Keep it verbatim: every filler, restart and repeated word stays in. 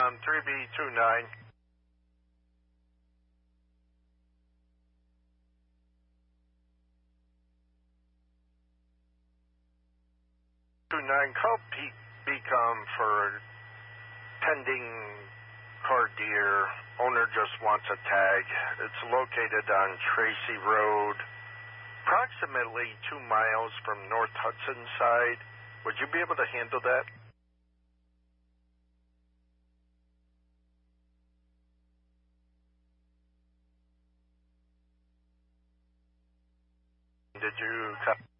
Um, three B two nine. Two nine, call Pete Becom for pending car deer. Owner just wants a tag. It's located on Tracy Road, approximately two miles from North Hudson side. Would you be able to handle that? Did you